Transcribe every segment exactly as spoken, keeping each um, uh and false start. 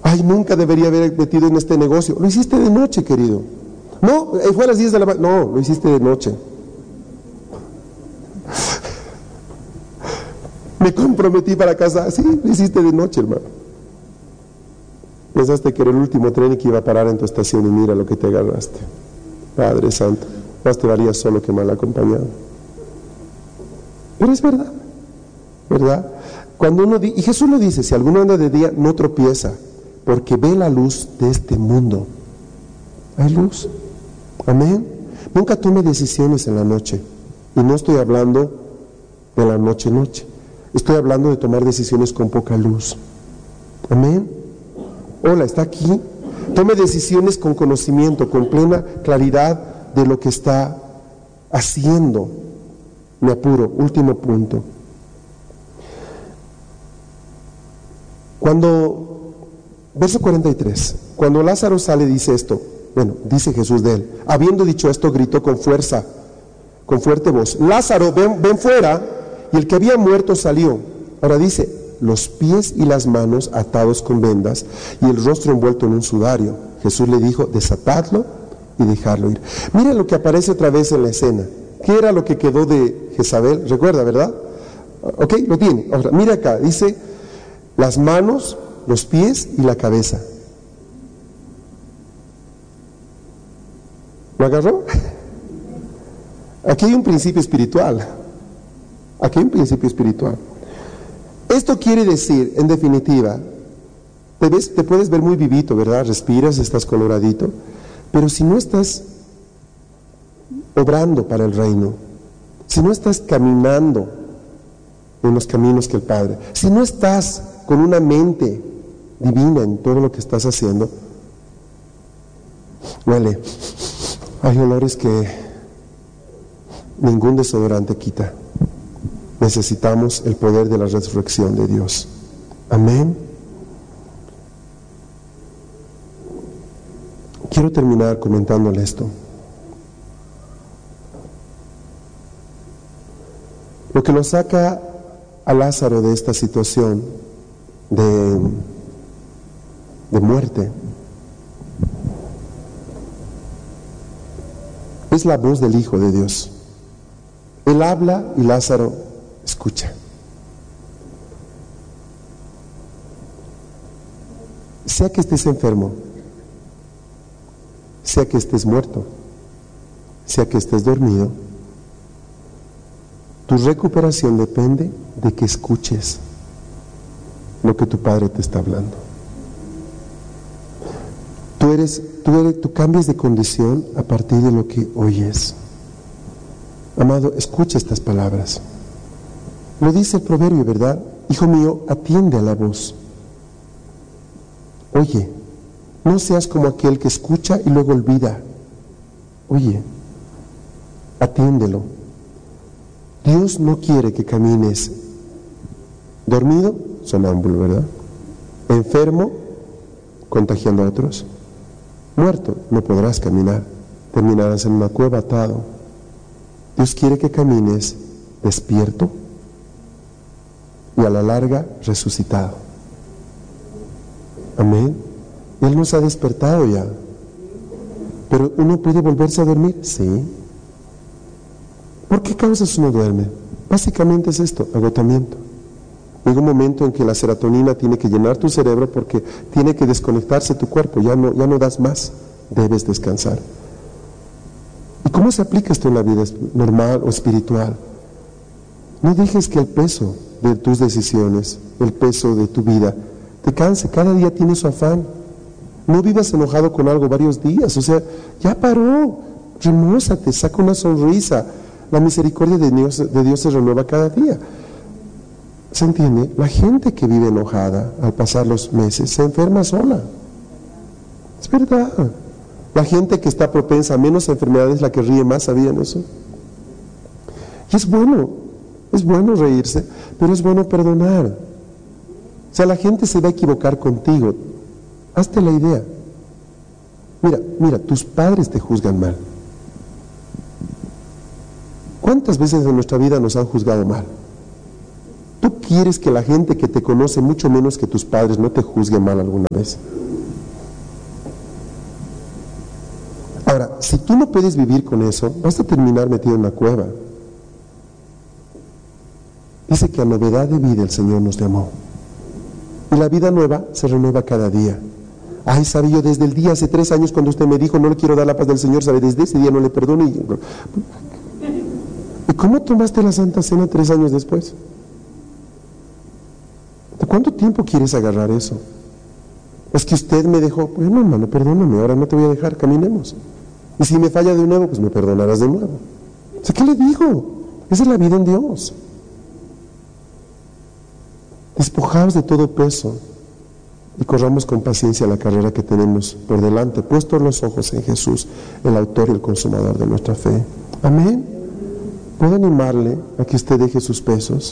Ay, nunca debería haber metido en este negocio. Lo hiciste de noche, querido. No, fue a las diez de la mañana. No, lo hiciste de noche. Me comprometí para casar. Sí, lo hiciste de noche, hermano. Pensaste que era el último tren y que iba a parar en tu estación y mira lo que te agarraste. Padre Santo, más te valía solo que mal acompañado. Pero es verdad, ¿verdad? Cuando uno di- y Jesús lo dice, si alguno anda de día, no tropieza, porque ve la luz de este mundo. Hay luz. Amén. Nunca tome decisiones en la noche. Y no estoy hablando de la noche noche. Estoy hablando de tomar decisiones con poca luz. Amén. Hola, ¿está aquí? Tome decisiones con conocimiento, con plena claridad de lo que está haciendo. Me apuro, último punto. Cuando, verso cuarenta y tres, cuando Lázaro sale dice esto, bueno, dice Jesús de él, habiendo dicho esto gritó con fuerza, con fuerte voz, Lázaro, ven, ven fuera, y el que había muerto salió. Ahora dice, los pies y las manos atados con vendas y el rostro envuelto en un sudario. Jesús le dijo, desatadlo y dejadlo ir. Mira lo que aparece otra vez en la escena. ¿Qué era lo que quedó de Jezabel? Recuerda, ¿verdad? Ok, lo tiene. Ahora, mira acá, dice las manos, los pies y la cabeza. ¿Lo agarró? Aquí hay un principio espiritual. Aquí hay un principio espiritual. Esto quiere decir, en definitiva, te, ves, te puedes ver muy vivito, ¿verdad? Respiras, estás coloradito, pero si no estás obrando para el reino, si no estás caminando en los caminos que el Padre, si no estás con una mente divina en todo lo que estás haciendo, huele, hay olores que ningún desodorante quita. Necesitamos el poder de la resurrección de Dios. Amén. Quiero terminar comentándole esto. Lo que lo saca a Lázaro de esta situación de, de muerte es la voz del Hijo de Dios. Él habla y Lázaro escucha. Sea que estés enfermo, sea que estés muerto, sea que estés dormido, tu recuperación depende de que escuches lo que tu Padre te está hablando. Tú eres, tú eres, tú cambias de condición a partir de lo que oyes. Amado, escucha estas palabras. Lo dice el proverbio, ¿verdad? Hijo mío, atiende a la voz. Oye, no seas como aquel que escucha y luego olvida. Oye, atiéndelo. Dios no quiere que camines dormido, sonámbulo, ¿verdad? Enfermo, contagiando a otros. Muerto, no podrás caminar. Terminarás en una cueva atado. Dios quiere que camines despierto y a la larga resucitado. Amén. Él nos ha despertado ya. Pero uno puede volverse a dormir, sí. ¿Por qué causas uno duerme? Básicamente es esto, agotamiento. Llega un momento en que la serotonina tiene que llenar tu cerebro porque tiene que desconectarse tu cuerpo, ya no, ya no das más, debes descansar. ¿Y cómo se aplica esto en la vida normal o espiritual? No dejes que el peso de tus decisiones, el peso de tu vida, te canse. Cada día tiene su afán. No vivas enojado con algo varios días, o sea, ya paró, remózate, saca una sonrisa. La misericordia de Dios, de Dios se renueva cada día. ¿Se entiende? La gente que vive enojada al pasar los meses se enferma sola. Es verdad. La gente que está propensa a menos enfermedades es la que ríe más, ¿sabían eso? Y es bueno, es bueno reírse, pero es bueno perdonar. O sea, la gente se va a equivocar contigo. Hazte la idea. Mira, mira, tus padres te juzgan mal. ¿Cuántas veces en nuestra vida nos han juzgado mal? ¿Tú quieres que la gente que te conoce mucho menos que tus padres no te juzgue mal alguna vez? si tú no puedes vivir con eso, vas a terminar metido en una cueva. Dice que a novedad de vida el Señor nos llamó. Y la vida nueva se renueva cada día. Ay, sabe, yo desde el día hace tres años cuando usted me dijo no le quiero dar la paz del Señor, sabe, desde ese día no le perdono. Y, ¿y cómo tomaste la Santa Cena tres años después? ¿De cuánto tiempo quieres agarrar eso? Es que usted me dejó, bueno hermano, perdóname, ahora no te voy a dejar, caminemos. Y si me falla de nuevo, pues me perdonarás de nuevo. O sea, ¿qué le digo? Esa es la vida en Dios. Despojaos de todo peso y corramos con paciencia la carrera que tenemos por delante, puestos los ojos en Jesús, el autor y el consumador de nuestra fe. Amén. ¿Puedo animarle a que usted deje sus pesos?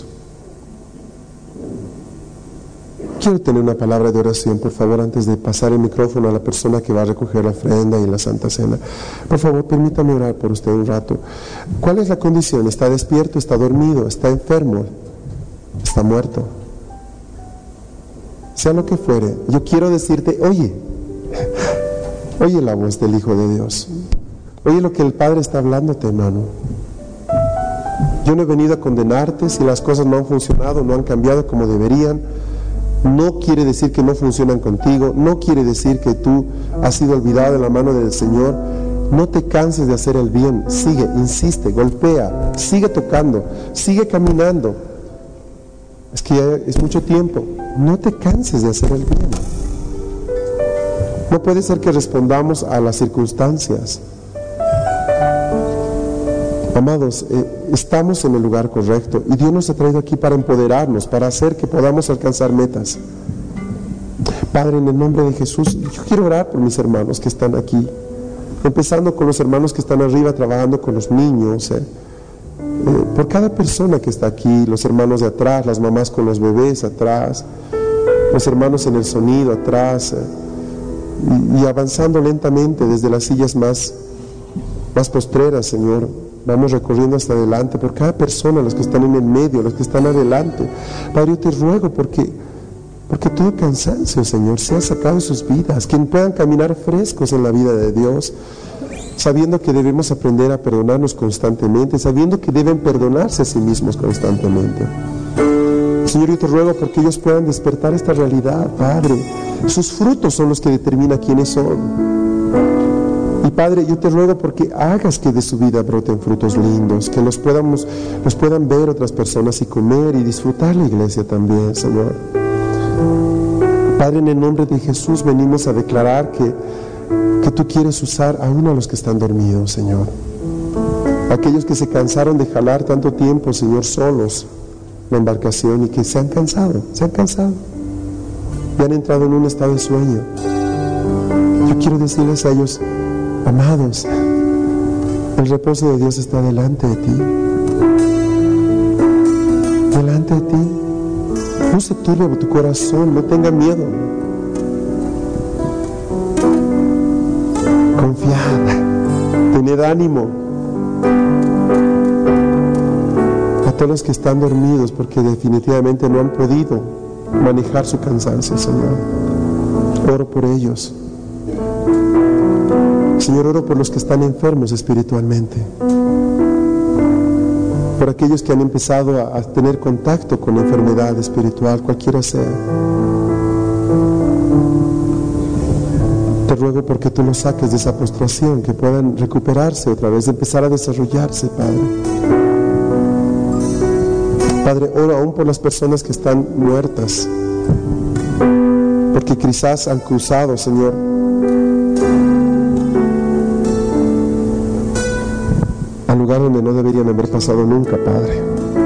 Quiero tener una palabra de oración, por favor, antes de pasar el micrófono a la persona que va a recoger la ofrenda y la Santa Cena. Por favor, permítame orar por usted un rato. ¿Cuál es la condición? ¿Está despierto? ¿Está dormido? ¿Está enfermo? ¿Está muerto? Sea lo que fuere, yo quiero decirte, oye, oye la voz del Hijo de Dios. Oye lo que el Padre está hablándote, hermano. Yo no he venido a condenarte si las cosas no han funcionado, no han cambiado como deberían. No quiere decir que no funcionan contigo, no quiere decir que tú has sido olvidado de la mano del Señor. No te canses de hacer el bien, sigue, insiste, golpea, sigue tocando, sigue caminando. Es que ya es mucho tiempo, no te canses de hacer el bien. No puede ser que respondamos a las circunstancias. Amados, eh, estamos en el lugar correcto y Dios nos ha traído aquí para empoderarnos, para hacer que podamos alcanzar metas. Padre, en el nombre de Jesús, yo quiero orar por mis hermanos que están aquí, empezando con los hermanos que están arriba trabajando con los niños, eh, eh, por cada persona que está aquí, los hermanos de atrás, las mamás con los bebés atrás, los hermanos en el sonido atrás, eh, y, y avanzando lentamente desde las sillas más, más postreras, Señor. Vamos recorriendo hasta adelante por cada persona, los que están en el medio, los que están adelante. Padre, yo te ruego porque, porque todo cansancio, Señor, sea sacado de sus vidas, que puedan caminar frescos en la vida de Dios, sabiendo que debemos aprender a perdonarnos constantemente, sabiendo que deben perdonarse a sí mismos constantemente. Señor, yo te ruego porque ellos puedan despertar esta realidad, Padre. Sus frutos son los que determinan quiénes son. Y Padre, yo te ruego porque hagas que de su vida broten frutos lindos, que los podamos, los puedan ver otras personas y comer y disfrutar la iglesia también, Señor. Padre, en el nombre de Jesús venimos a declarar que, que tú quieres usar aún a los que están dormidos, Señor. Aquellos que se cansaron de jalar tanto tiempo, Señor, solos la embarcación y que se han cansado, se han cansado y han entrado en un estado de sueño. Yo quiero decirles a ellos, amados, el reposo de Dios está delante de ti. Delante de ti. No se turbe tu corazón, no tenga miedo. Confiad, tened ánimo. A todos los que están dormidos porque definitivamente no han podido manejar su cansancio, Señor, oro por ellos. Señor, oro por los que están enfermos espiritualmente, por aquellos que han empezado a, a tener contacto con la enfermedad espiritual, cualquiera sea. Te ruego porque tú los saques de esa postración, que puedan recuperarse otra vez, empezar a desarrollarse, Padre. Padre, oro aún por las personas que están muertas, porque quizás han cruzado, Señor, al lugar donde no deberían haber pasado nunca, Padre.